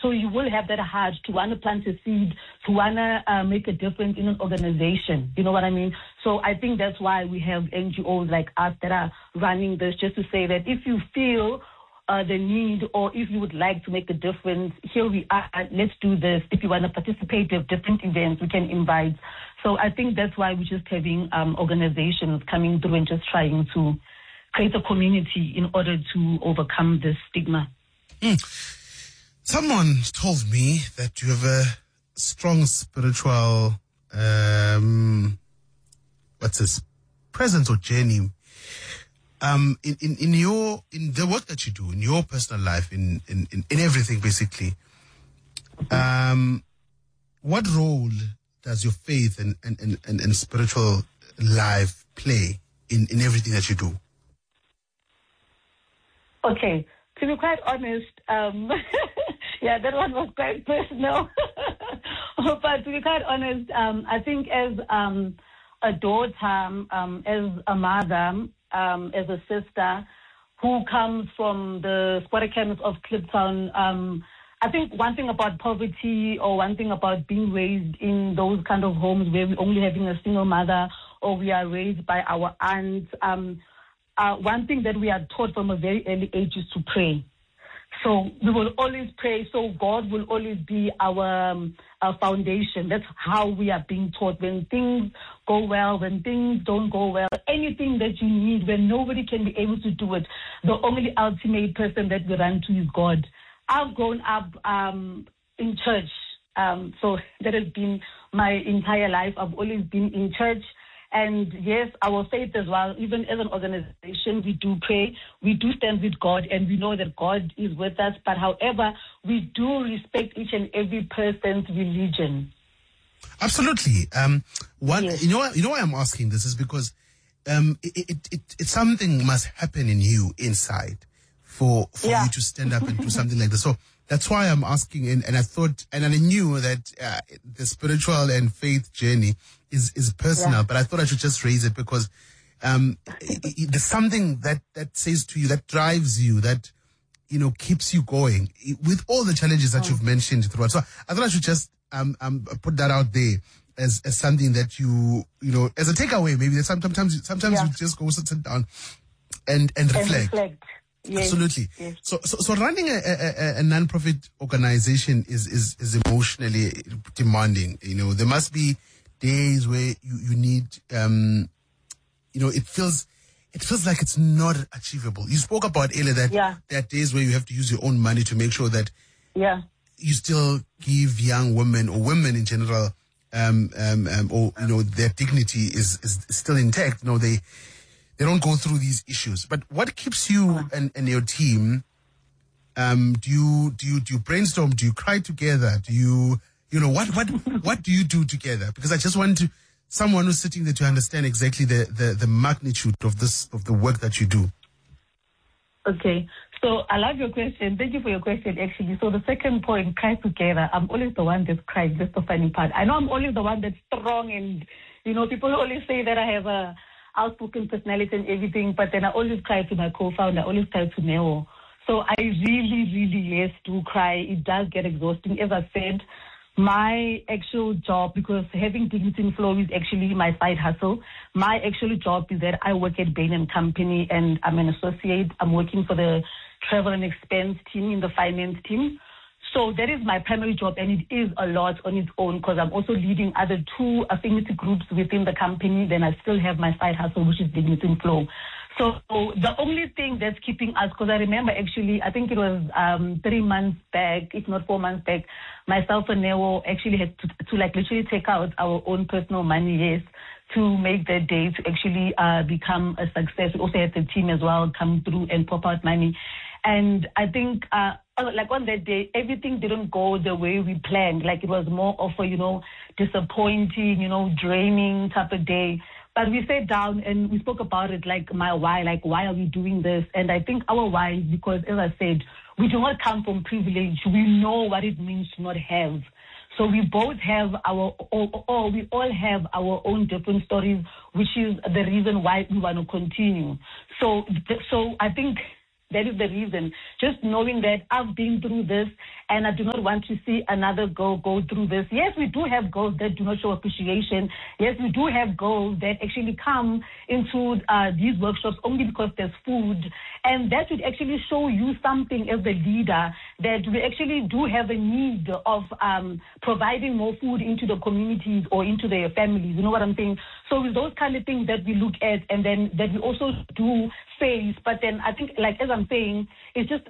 So you will have that heart to want to plant a seed, to want to make a difference in an organization. You know what I mean? So I think that's why we have NGOs like us that are running this, just to say that if you feel the need, or if you would like to make a difference, here we are, let's do this. If you want to participate in different events, we can invite. So I think that's why we're just having organizations coming through and just trying to create a community in order to overcome this stigma. Someone told me that you have a strong spiritual, presence or journey. In the work that you do, in your personal life, in everything basically, what role does your faith and spiritual life play in everything that you do? Okay, to be quite honest, yeah, that one was quite personal. But to be quite honest, I think as a daughter, as a mother, as a sister who comes from the squatter camps of Kliptown, I think one thing about poverty, or one thing about being raised in those kind of homes where we're only having a single mother, or we are raised by our aunts, one thing that we are taught from a very early age is to pray. So we will always pray. So God will always be our foundation. That's how we are being taught. When things go well, when things don't go well, anything that you need, when nobody can be able to do it, the only ultimate person that we run to is God. I've grown up in church. So that has been my entire life. I've always been in church. And yes, our faith as well, even as an organization, we do pray, we do stand with God, and we know that God is with us. But however, we do respect each and every person's religion. Absolutely. Yes. You know why I'm asking this is because it's something must happen in you inside for you to stand up and do something like this. So that's why I'm asking, and I thought, and I knew that the spiritual and faith journey is personal, but I thought I should just raise it because there's something that says to you, that drives you, that, you know, keeps you going with all the challenges that you've mentioned throughout. So I thought I should just put that out there as something that you know, as a takeaway. Maybe that sometimes you just go sit down and reflect. Yes. Absolutely. Yes. So running a non-profit organization is emotionally demanding. You know, there must be days where you need, you know, it feels like it's not achievable. You spoke about earlier that there are days where you have to use your own money to make sure that you still give young women or women in general, or, you know, their dignity is still intact. You know, they don't go through these issues. But what keeps you and your team? Do you brainstorm? Do you cry together? Do you know what do you do together? Because I just want someone who's sitting there to understand exactly the magnitude of the work that you do. Okay. So I love your question. Thank you for your question, actually. So the second point, cry together. I'm always the one that's crying. That's the funny part. I know I'm always the one that's strong, and, you know, people always say that I have a outspoken personality and everything, but then I always cry to my co-founder. I always cry to Neo. So I really, really, yes, do cry. It does get exhausting. As I said, my actual job, because having Dignity in Flow is actually my side hustle, my actual job is that I work at Bain & Company, and I'm an associate. I'm working for the travel and expense team in the finance team. So that is my primary job, and it is a lot on its own because I'm also leading other 2 affinity groups within the company. Then I still have my side hustle, which is Dignity in Flow. So the only thing that's keeping us, because I remember actually, I think it was 3 months back, if not 4 months back, myself and Neo actually had to like literally take out our own personal money, yes, to make that day to actually become a success. We also had the team as well come through and pop out money. And I think, like on that day, everything didn't go the way we planned. Like it was more of a, you know, disappointing, you know, draining type of day. But we sat down and we spoke about it, like my why, like why are we doing this? And I think our why is because, as I said, we do not come from privilege. We know what it means to not have. So we both have we all have our own different stories, which is the reason why we want to continue. So I think that is the reason. Just knowing that I've been through this and I do not want to see another girl go through this. Yes, we do have girls that do not show appreciation. Yes, we do have girls that actually come into these workshops only because there's food. And that would actually show you something as the leader, that we actually do have a need of providing more food into the communities or into their families. You know what I'm saying? So with those kind of things that we look at and then that we also do face. But then I think, like as I'm saying, it's just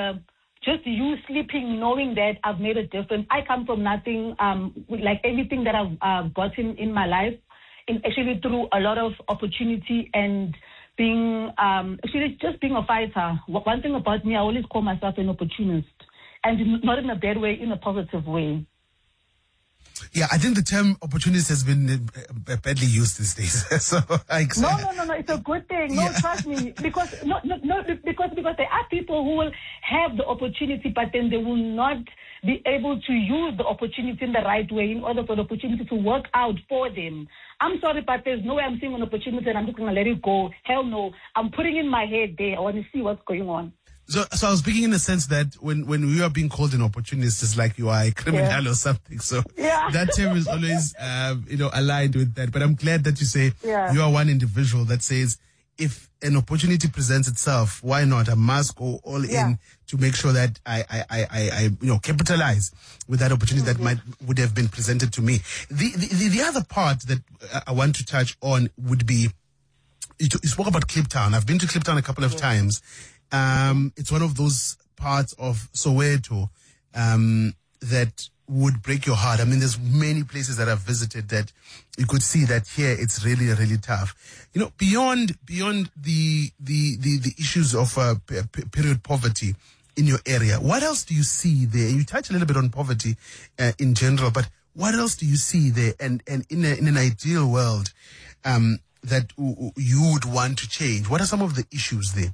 you sleeping, knowing that I've made a difference. I come from nothing, like everything that I've gotten in my life, actually through a lot of opportunity and being, actually just being a fighter. One thing about me, I always call myself an opportunist, and not in a bad way, in a positive way. Yeah, I think the term opportunist has been badly used these days. So No, it's a good thing. No, yeah. Trust me, because because there are people who will have the opportunity, but then they will not be able to use the opportunity in the right way in order for the opportunity to work out for them. I'm sorry, but there's no way I'm seeing an opportunity and I'm just going to let it go. Hell no. I'm putting in my head there. I want to see what's going on. So I was speaking in the sense that when we are being called an opportunist, it's like you are a criminal or something. So that term is always, aligned with that. But I'm glad that you say you are one individual that says, if an opportunity presents itself, why not? I must go all in to make sure that I capitalize with that opportunity that would have been presented to me. The other part that I want to touch on would be, you spoke about Kliptown. I've been to Kliptown a couple of times. It's one of those parts of Soweto that would break your heart. I mean, there's many places that I've visited that you could see that here it's really, really tough. You know, beyond the issues of period poverty in your area, what else do you see there? You touch a little bit on poverty in general, but what else do you see there? And in an ideal world that you would want to change, what are some of the issues there?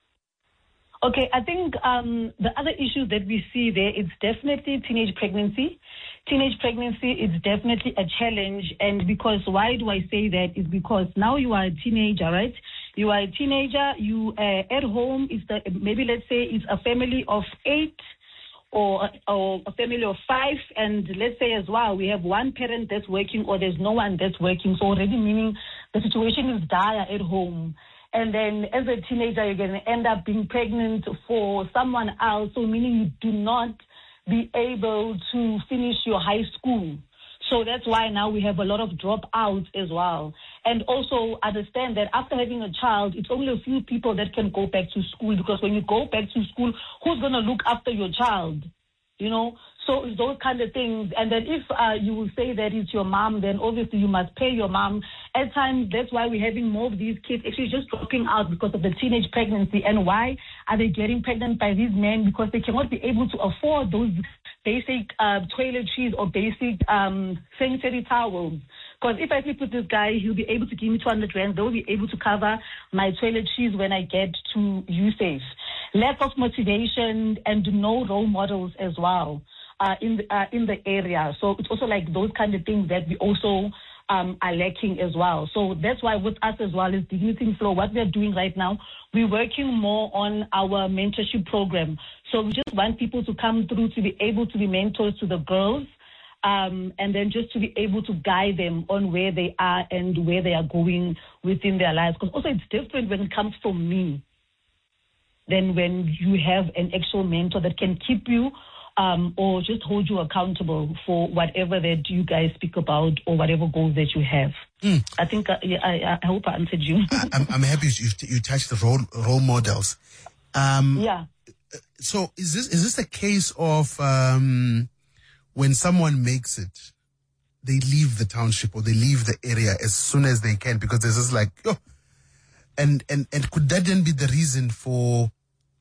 Okay, I think the other issue that we see there is definitely teenage pregnancy. Teenage pregnancy is definitely a challenge, and because why do I say that? Is because now you are a teenager, right? You are a teenager. You at home is maybe let's say it's a family of 8 or a family of 5, and let's say as well we have one parent that's working or there's no one that's working. So already meaning the situation is dire at home. And then as a teenager, you're going to end up being pregnant for someone else, so meaning you do not be able to finish your high school. So that's why now we have a lot of dropouts as well. And also understand that after having a child, it's only a few people that can go back to school, because when you go back to school, who's going to look after your child? You know? So it's those kind of things. And then if you will say that it's your mom, then obviously you must pay your mom. At times, that's why we're having more of these kids actually just dropping out because of the teenage pregnancy. And why are they getting pregnant by these men? Because they cannot be able to afford those basic toiletries or basic sanitary towels. Because if I sleep with this guy, he'll be able to give me 200 rand. They'll be able to cover my toiletries when I get to USAFE. Lack of motivation and no role models as well. In the area. So it's also like those kind of things that we also are lacking as well. So that's why with us as well is Dignity in Flow, what we're doing right now, we're working more on our mentorship program. So we just want people to come through to be able to be mentors to the girls, and then just to be able to guide them on where they are and where they are going within their lives. Because also it's different when it comes from me than when you have an actual mentor that can keep you or just hold you accountable for whatever that you guys speak about or whatever goals that you have. I think I hope I answered you. I'm happy you touched the role models. So is this a case of when someone makes it, they leave the township or they leave the area as soon as they can, because there's just like, and could that then be the reason for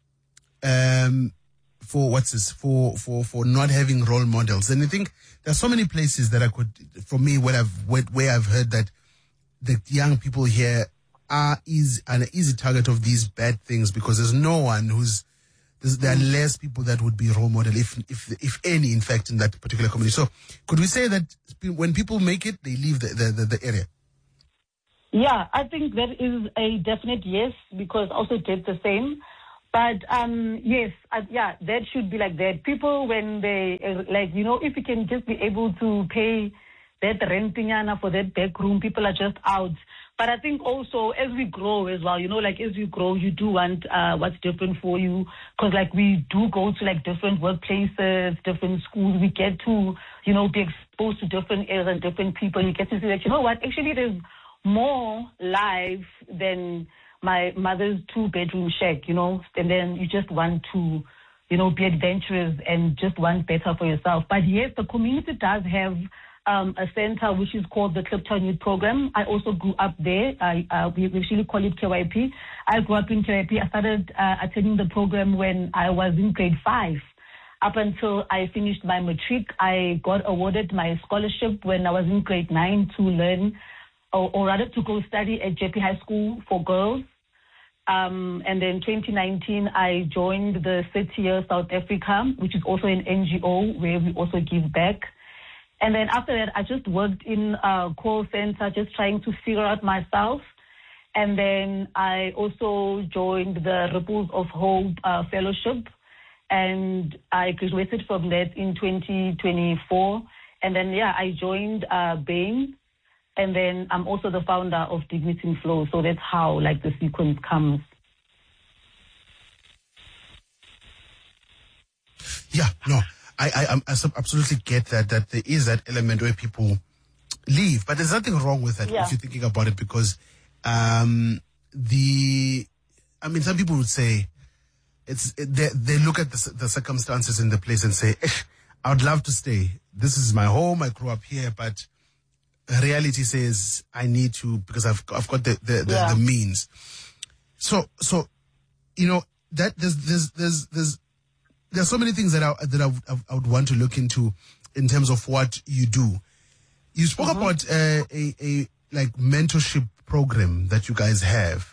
not having role models? And I think there's so many places that where I've heard that the young people here are an easy target of these bad things, because there's no one there are less people that would be role model, if any, in fact, in that particular community. So could we say that when people make it, they leave the area? Yeah, I think that is a definite yes, because I also did the same. But yes, yeah, that should be like that. People, when they like, if you can just be able to pay that renting for that back room, people are just out. But I think also as we grow as well, like as you grow, you do want what's different for you. Because like we do go to like different workplaces, different schools. We get to, be exposed to different areas and different people. You get to see that, what, actually there's more life than my mother's 2-bedroom shack, and then you just want to, be adventurous and just want better for yourself. But yes, the community does have a center which is called the Kliptown Youth Program. I also grew up there. We actually call it KYP. I grew up in KYP. I started attending the program when I was in grade 5. Up until I finished my matric, I got awarded my scholarship when I was in grade 9 to learn, or rather to go study at JP High School for girls. And then 2019, I joined the CETIA South Africa, which is also an NGO where we also give back. And then after that, I just worked in a call center, just trying to figure out myself. And then I also joined the Ripples of Hope Fellowship, and I graduated from that in 2024. And then, I joined Bain. And then I'm also the founder of Dignity in Flow. So that's how, like, the sequence comes. Yeah, no, I absolutely get that there is that element where people leave. But there's nothing wrong with that if you're thinking about it, because some people would say, they look at the circumstances in the place and say, I would love to stay. This is my home. I grew up here, but reality says I need to, because I've got the means. So that there's so many things that I would want to look into in terms of what you do. You spoke about a like mentorship program that you guys have.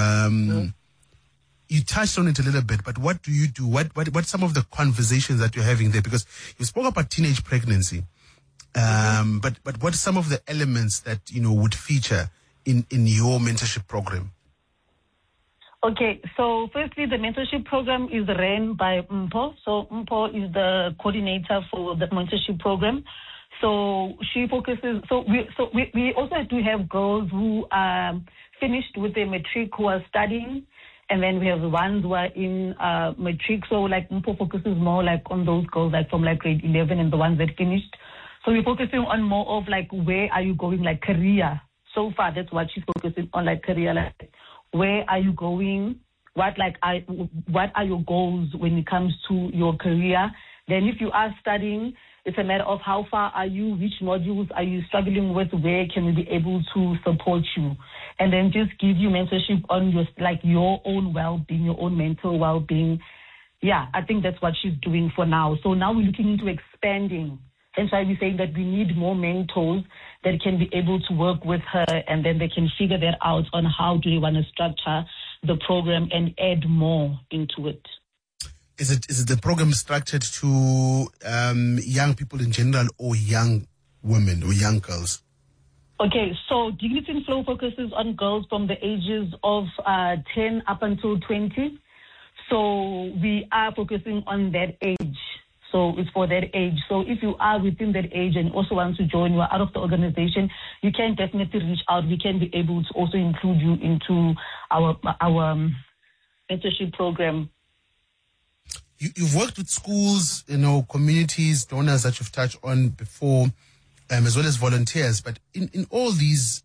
You touched on it a little bit, but what do you do? What some of the conversations that you're having there? Because you spoke about teenage pregnancy. But what are some of the elements that, would feature in your mentorship program? Okay, so firstly, the mentorship program is ran by Mpho. So Mpho is the coordinator for the mentorship program. So she focuses, we also do have girls who are finished with their matric who are studying, and then we have the ones who are in matric. So like Mpho focuses more like on those girls like from like grade 11 and the ones that finished. So we're focusing on more of like, where are you going, like career. So far, that's what she's focusing on, like career. Like, where are you going? What are your goals when it comes to your career? Then if you are studying, it's a matter of how far are you, which modules are you struggling with, where can we be able to support you? And then just give you mentorship on your own well-being, your own mental well-being. Yeah, I think that's what she's doing for now. So now we're looking into expanding. Hence why we're saying that we need more mentors that can be able to work with her, and then they can figure that out on how do they want to structure the program and add more into it. Is it the program structured to young people in general, or young women or young girls? Okay, so Dignity in Flow focuses on girls from the ages of 10 up until 20. So we are focusing on that age. So it's for that age. So if you are within that age and also want to join, you are out of the organization, you can definitely reach out. We can be able to also include you into our mentorship program. You've worked with schools, communities, donors that you've touched on before, as well as volunteers. But in all these,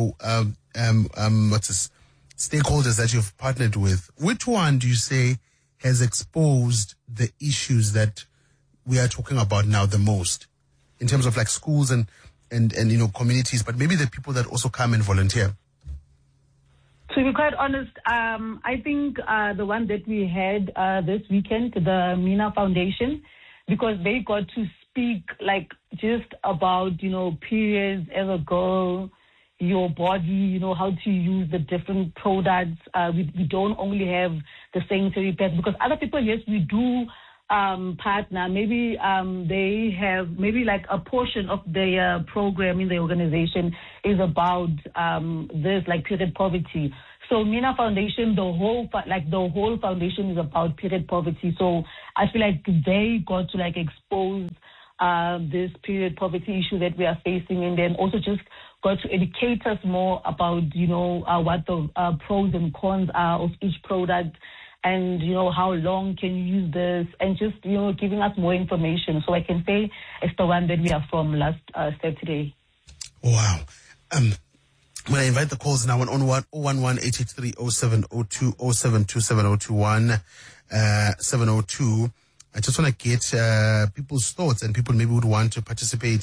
stakeholders that you've partnered with, which one do you say has exposed the issues that we are talking about now the most, in terms of like schools and communities, but maybe the people that also come and volunteer? To be quite honest, I think the one that we had this weekend, the Mina Foundation, because they got to speak like just about, periods as a girl, your body, how to use the different products. We don't only have the sanitary pads, because other people, yes, we do partner. Maybe they have maybe like a portion of their program in the organization is about this, like period poverty. So Mina Foundation, the whole foundation is about period poverty. So I feel like they got to like expose this period poverty issue that we are facing, and then also just got to educate us more about, what the pros and cons are of each product, and, how long can you use this, and just, giving us more information. So I can say it's the one that we are from last Saturday. Wow. I'm going to invite the calls now on 011-883-0702, 0727-021, 702. I just want to get people's thoughts, and people maybe would want to participate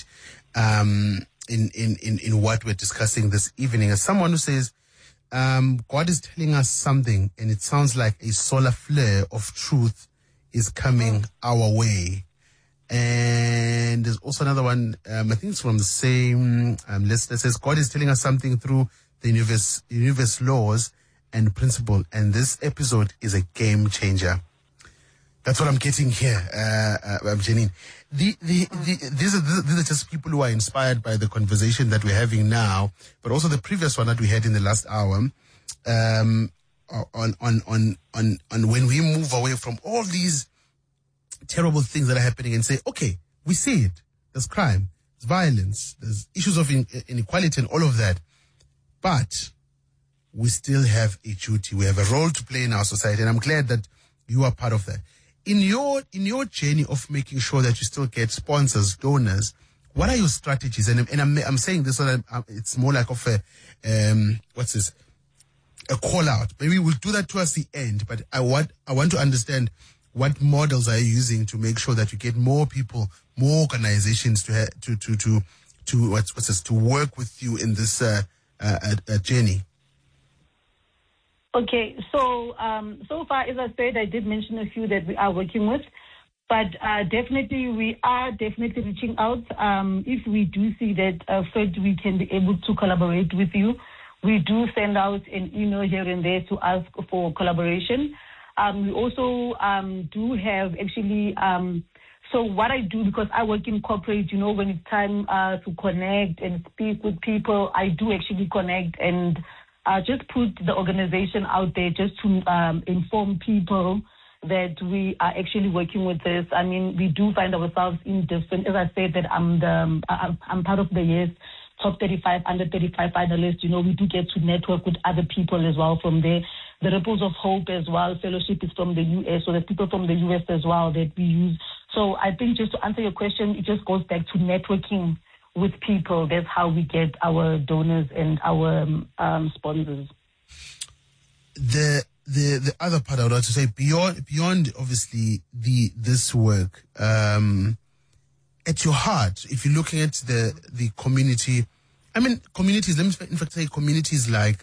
in what we're discussing this evening. As someone who says, God is telling us something, and it sounds like a solar flare of truth is coming our way. And there's also another one, I think it's from the same list, that says, God is telling us something through the universe laws and principle, and this episode is a game changer. That's what I'm getting here, Janine. These are just people who are inspired by the conversation that we're having now, but also the previous one that we had in the last hour, on when we move away from all these terrible things that are happening and say, okay, we see it. There's crime, there's violence, there's issues of inequality and all of that. But we still have a duty. We have a role to play in our society, and I'm glad that you are part of that. In your journey of making sure that you still get sponsors, donors, what are your strategies? And I'm saying this so that it's more like of a call out. Maybe we'll do that towards the end. But I want to understand, what models are you using to make sure that you get more people, more organizations to work with you in this journey? Okay, so so far, as I said, I did mention a few that we are working with, but definitely we are reaching out. If we do see that Fred, we can be able to collaborate with you, we do send out an email here and there to ask for collaboration. We also do have actually, so what I do, because I work in corporate, when it's time to connect and speak with people, I do actually connect and just put the organization out there just to inform people that we are actually working with this. I mean, we do find ourselves in different, as I said, that I'm part of the year's top 35, under 35 finalists. We do get to network with other people as well from there. The Ripples of Hope as well, fellowship is from the US, so there's people from the US as well that we use. So I think, just to answer your question, it just goes back to networking with people. That's how we get our donors and our sponsors. The other part I would like to say, beyond obviously this work, at your heart, if you're looking at the community, I mean communities. Let me in fact say communities like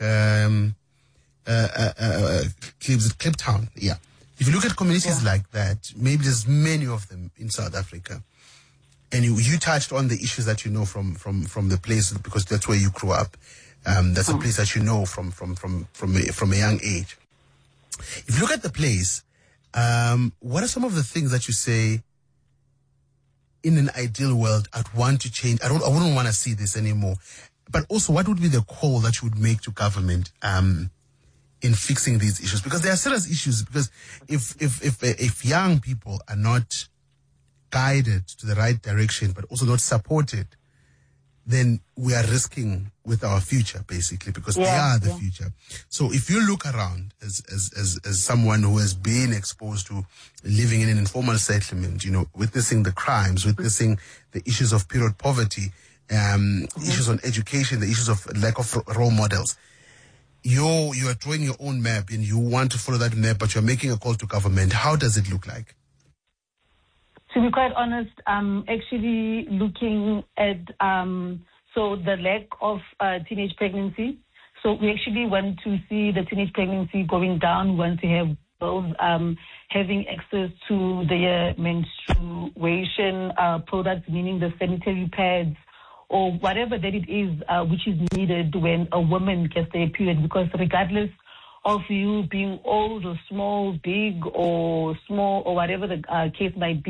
Kliptown. Yeah, if you look at communities like that, maybe there's many of them in South Africa. And you touched on the issues that you know from the place, because that's where you grew up. That's a place that you know from a young age. If you look at the place, what are some of the things that you say, in an ideal world, I'd want to change? I wouldn't want to see this anymore. But also, what would be the call that you would make to government in fixing these issues? Because there are serious issues. Because if young people are not guided to the right direction, but also not supported, then we are risking with our future, basically, because they are the future. So if you look around as someone who has been exposed to living in an informal settlement, witnessing the crimes, witnessing the issues of period poverty, issues on education, the issues of lack of role models, you are drawing your own map and you want to follow that map, but you're making a call to government. How does it look like? To be quite honest, I'm actually looking at so the lack of teenage pregnancy. So we actually want to see the teenage pregnancy going down. We want to have girls having access to their menstruation products, meaning the sanitary pads or whatever that it is which is needed when a woman gets their period. Because regardless of you being old or small, big or small or whatever the case might be,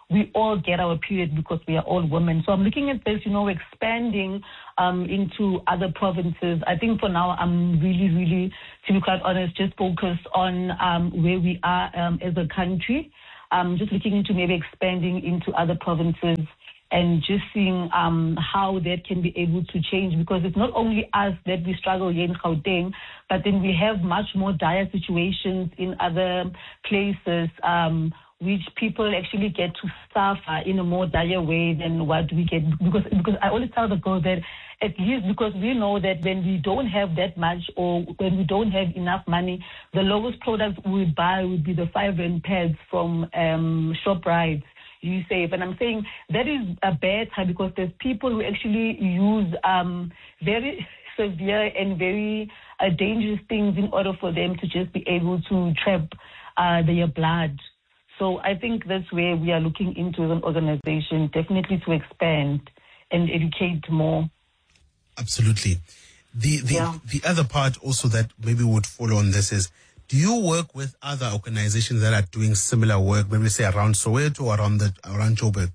we all get our period because we are all women. So I'm looking at this, expanding into other provinces. I think for now, I'm really, to be quite honest, just focused on where we are as a country. Just looking into maybe expanding into other provinces and just seeing how that can be able to change, because it's not only us that we struggle here in Gauteng, but then we have much more dire situations in other places, which people actually get to suffer in a more dire way than what we get. Because I always tell the girls that at least because we know that when we don't have that much or when we don't have enough money, the lowest product we buy would be the 5 Rand pads from ShopRite. You save. And I'm saying that is a bad time because there's people who actually use very severe and very dangerous things in order for them to just be able to trap their blood. So I think that's where we are looking into as an organization, definitely to expand and educate more. Absolutely. The other part also that maybe would follow on this is, do you work with other organizations that are doing similar work, maybe say around Soweto or around Joburg?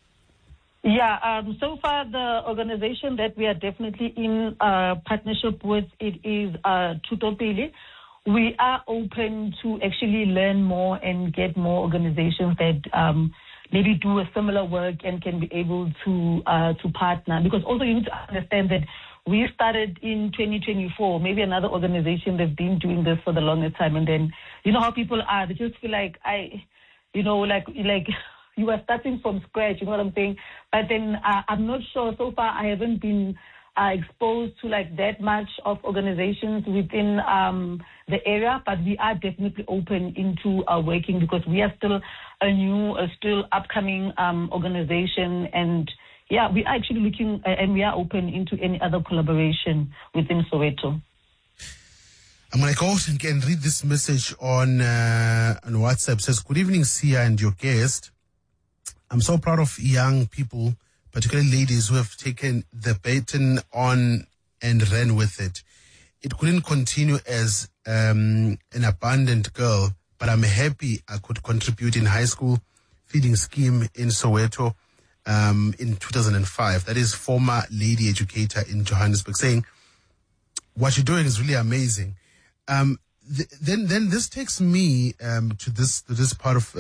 Yeah, so far the organization that we are definitely in partnership with, it is Tutopili. We are open to actually learn more and get more organizations that maybe do a similar work and can be able to partner. Because also you need to understand that we started in 2024, maybe another organization that's been doing this for the longest time. And then, you know how people are, they just feel like like you are starting from scratch, you know what I'm saying? But then I'm not sure. So far, I haven't been exposed to like that much of organizations within the area, but we are definitely open into working because we are still a new, still upcoming organization. And yeah, we are actually looking and we are open into any other collaboration within Soweto. I'm going to go and read this message on WhatsApp. It says, good evening, Sia and your guest. I'm so proud of young people, particularly ladies who have taken the baton on and ran with it. It couldn't continue as an abandoned girl, but I'm happy I could contribute in high school feeding scheme in Soweto in 2005. That is former lady educator in Johannesburg, saying what you're doing is really amazing. Then this takes me to this part of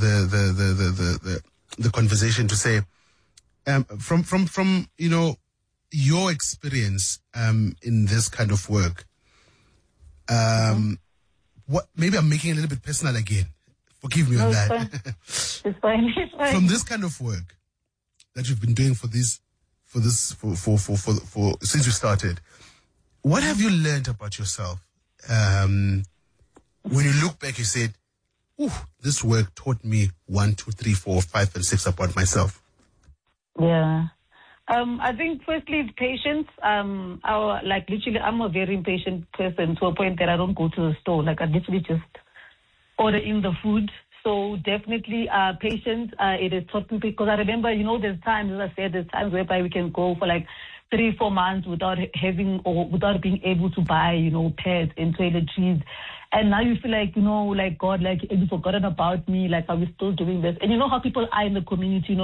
the conversation to say, from your experience in this kind of work, what maybe I'm making it a little bit personal again. Forgive me on that. It's fine. From this kind of work that you've been doing for since you started, what have you learned about yourself? When you look back, you said, "Ooh, this work taught me 1, 2, 3, 4, 5, and 6 about myself." Yeah. I think firstly it's patience. I'm a very impatient person to a point that I don't go to the store. Like I literally just order in the food. So definitely patience. It is taught me because I remember, there's times, as I said, there's times whereby we can go for like 3-4 months without being able to buy, pads and toiletries. And now you feel like, God, like, you've forgotten about me, like, are we still doing this? And you know how people are in the community,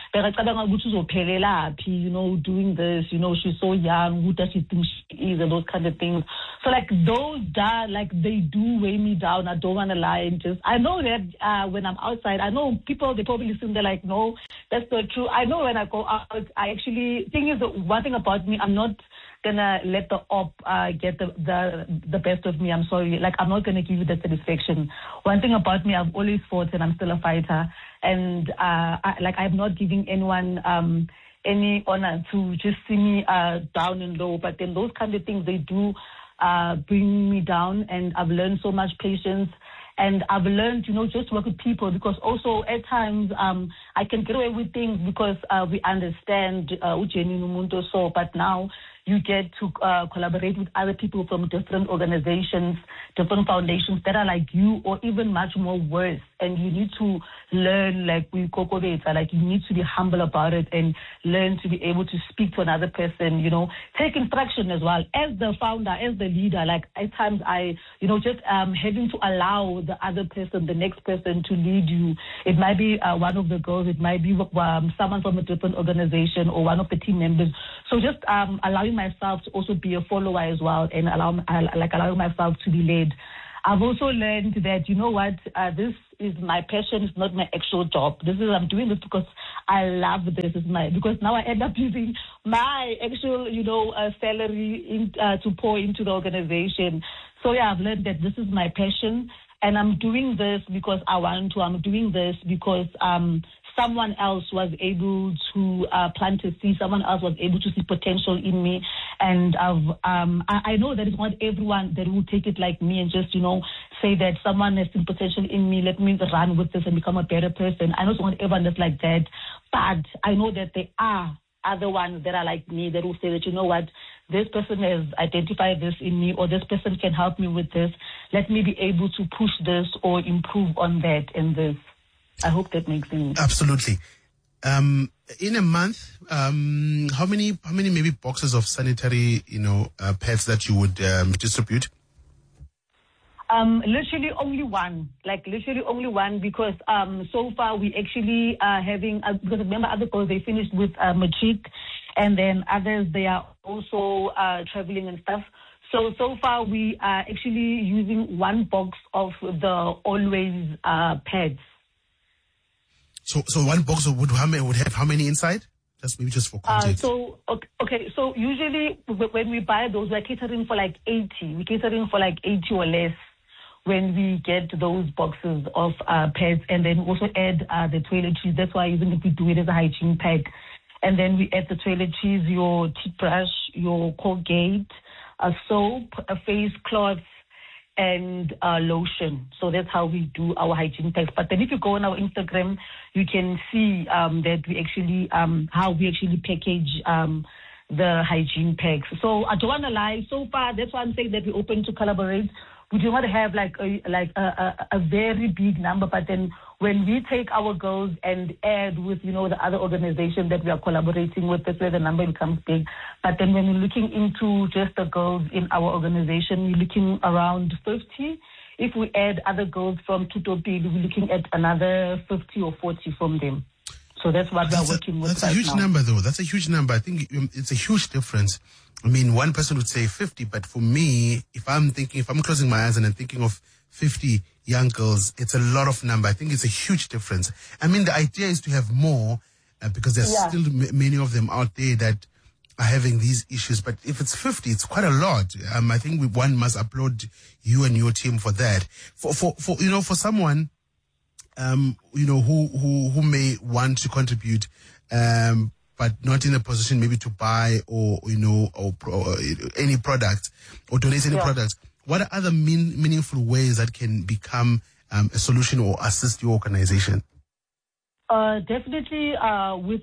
doing this, she's so young, who does she think she is, and those kind of things. So, like, those that, like, they do weigh me down. I don't want to lie. And I know that when I'm outside, I know people, they probably listen, they're like, no, that's not true. I know when I go out, thing is, one thing about me, I'm not gonna let the op get the best of me. I'm sorry. Like, I'm not gonna give you that satisfaction. One thing about me, I've always fought and I'm still a fighter. And I'm not giving anyone any honor to just see me down and low. But then those kind of things, they do bring me down. And I've learned so much patience. And I've learned, just work with people, because also at times I can get away with things because we understand but now you get to collaborate with other people from different organizations, different foundations that are like you or even much more worse. And you need to learn, like we Kokobeta, like you need to be humble about it and learn to be able to speak to another person, take instruction as well. As the founder, as the leader, like at times I, just having to allow the other person, the next person to lead you. It might be one of the girls else. It might be someone from a different organization or one of the team members. So just allowing myself to also be a follower as well, and allowing myself to be led. I've also learned that, you know what, this is my passion, it's not my actual job. I'm doing this because I love this. Because now I end up using my actual, salary to pour into the organization. So yeah, I've learned that this is my passion, and I'm doing this because I want to. I'm doing this because someone else was able to plant a seed. Someone else was able to see potential in me. And I know that it's not everyone that will take it like me and just, say that someone has seen potential in me. Let me run with this and become a better person. I know it's not everyone that's like that. But I know that there are other ones that are like me that will say that, you know what, this person has identified this in me, or this person can help me with this. Let me be able to push this or improve on that and this. I hope that makes sense. Absolutely. In a month, how many maybe boxes of sanitary, pads that you would distribute? Literally only one. Because so far we actually are having, because remember other girls, they finished with matric, and then others, they are also traveling and stuff. So far we are actually using one box of the Always pads. So one box would have how many inside? Just for context. Okay. So usually when we buy those, we're catering for like 80. We're catering for like 80 or less when we get those boxes of pads, and then also add the toiletries. That's why even if we do it as a hygiene pack, and then we add the toiletries, your toothbrush, your Colgate, a soap, a face cloth, and lotion. So that's how we do our hygiene packs. But then if you go on our Instagram, you can see that we actually how we actually package the hygiene packs. So I don't want to lie. So far, that's why I'm saying that we're open to collaborate. We do not have like a very big number, but then when we take our goals and add with, the other organization that we are collaborating with, that's where the number becomes big. But then when we're looking into just the goals in our organization, we're looking around 50. If we add other goals from Tutopi, we're looking at another 50 or 40 from them. So that's what we're working with. That's a huge number, though. That's a huge number. I think it's a huge difference. I mean, one person would say 50, but for me, if I'm closing my eyes and I'm thinking of 50 young girls, it's a lot of number. I think it's a huge difference. I mean, the idea is to have more because there's still many of them out there that are having these issues. But if it's 50, it's quite a lot. I think one must applaud you and your team for that. For someone, who may want to contribute, but not in a position maybe to buy or any product or donate any products. What are other meaningful ways that can become a solution or assist your organization? Definitely with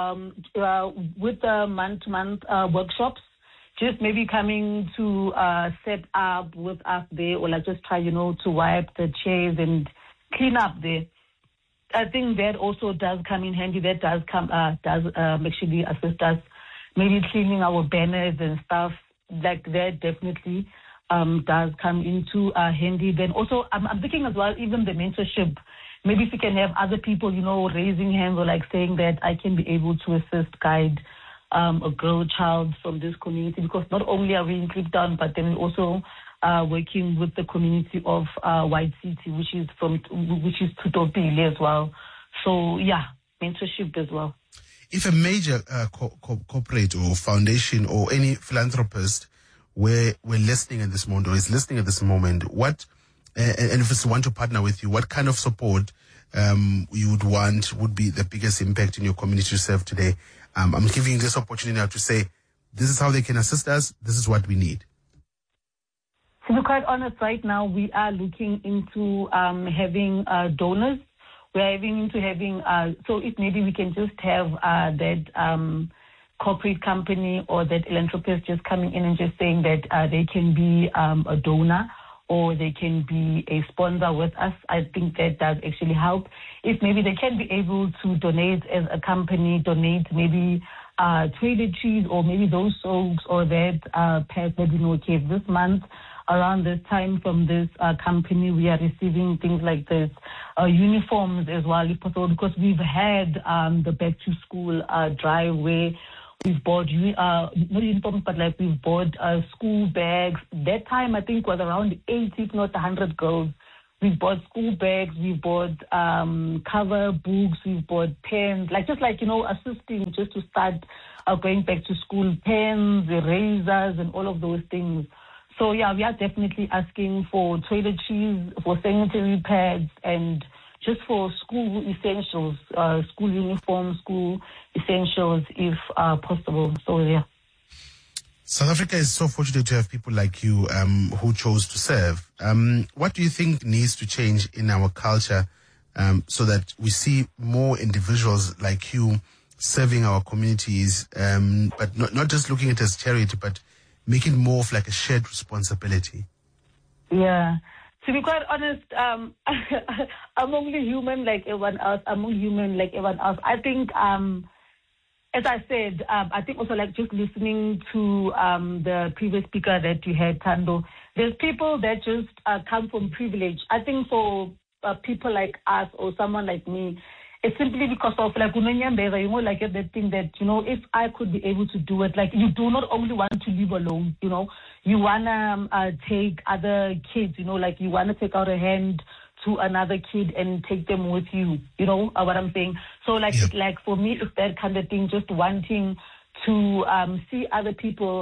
the month-to-month workshops, just maybe coming to set up with us there, or like just try, to wipe the chairs and clean up there. I think that also does come in handy. That does actually assist us, maybe cleaning our banners and stuff like that. Definitely does come into handy. Then also, I'm thinking as well, even the mentorship. Maybe if we can have other people, raising hands or like saying that I can be able to assist, guide a girl child from this community, because not only are we in Cape Town, but then we also working with the community of White City, which is Tutopile as well. So yeah, mentorship as well. If a major corporate or foundation or any philanthropist were listening at this moment or is listening at this moment, what and if it's want to partner with you, what kind of support you would want would be the biggest impact in your community to serve today? I'm giving you this opportunity now to say, this is how they can assist us. This is what we need. To be quite honest, right now we are looking into having donors. We're having so if maybe we can just have that corporate company or that philanthropist just coming in and just saying that they can be a donor or they can be a sponsor with us. I think that does actually help. If maybe they can be able to donate as a company, donate maybe toiletries or maybe those soaps or that pads that we know, okay, this month, around this time from this company, we are receiving things like this. uniforms as well, if possible, because we've had the back to school drive where we've bought not uniforms, but like we've bought school bags. That time I think was around 80, if not 100 girls. We've bought school bags, we've bought cover books, we've bought pens, assisting just to start going back to school, pens, erasers, and all of those things. So yeah, we are definitely asking for toiletries, for sanitary pads, and just for school essentials, school uniforms, school essentials, if possible. So yeah. South Africa is so fortunate to have people like you who chose to serve. What do you think needs to change in our culture so that we see more individuals like you serving our communities, but not just looking at it as charity, but make it more of like a shared responsibility? Yeah. To be quite honest, I'm only human like everyone else. I think, as I said, I think also like just listening to the previous speaker that you had, Thando, there's people that just come from privilege. I think for people like us or someone like me, it's simply because of like that thing that, if I could be able to do it, like you do not only want to live alone, you want to take other kids, like you want to take out a hand to another kid and take them with you, what I'm saying? So like, like for me, it's that kind of thing, just wanting to see other people,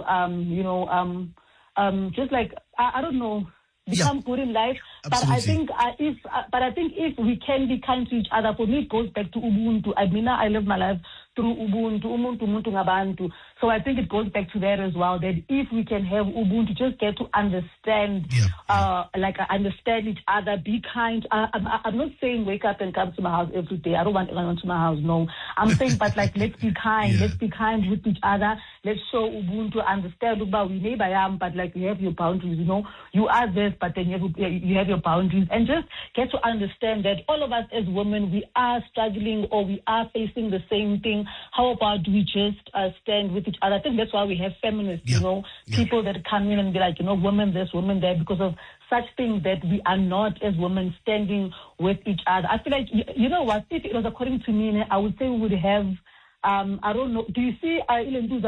just like, I don't know, become good in life. Absolutely. But I think if we can be kind to each other, for me it goes back to Ubuntu. I live my life through Ubuntu, Umuntu ngabantu. So I think it goes back to that as well, that if we can have Ubuntu, just get to understand, understand each other, be kind. I'm not saying wake up and come to my house every day. I don't want anyone to my house, no. I'm saying, but like, let's be kind. Let's be kind with each other. Let's show Ubuntu, understand about we neighbor am, but like you have your boundaries, you are this, but then you have your boundaries, and just get to understand that all of us as women, we are struggling or we are facing the same thing. How about we just stand with each other? I think that's why we have feminists, people that come in and be like, women this, women that, because of such things that we are not as women standing with each other. I feel like, what, if it was according to me, I would say we would have, I don't know, do you see, what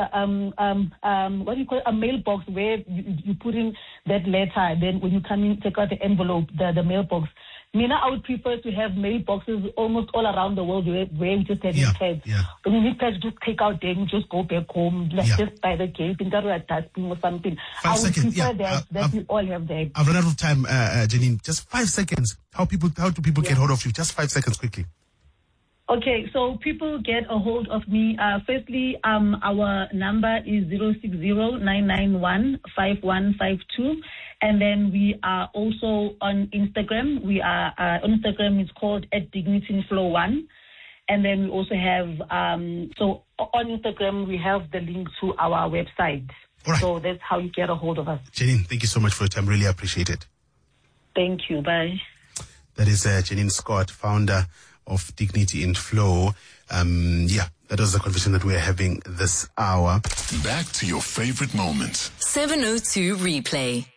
do you call it, a mailbox where you put in that letter, then when you come in, take out the envelope, the mailbox. I would prefer to have mailboxes almost all around the world where we just have pads. When you need pads, just take out them, just go back home, just by the gate, and go a dustbin or something. 5 seconds. I would prefer that we all have that. I've run out of time, Janine. Just 5 seconds. How do people get hold of you? Just 5 seconds quickly. Okay, so people get a hold of me. Firstly, our number is 060-991-5152. And then we are also on Instagram. We are on Instagram. It's called @DignityInFlow1. And then we also have, so on Instagram, we have the link to our website. All right. So that's how you get a hold of us. Janine, thank you so much for your time. Really appreciate it. Thank you. Bye. That is Janine Scott, founder of Dignity in Flow. That was the conversation that we're having this hour. Back to your favorite moments. 702 Replay.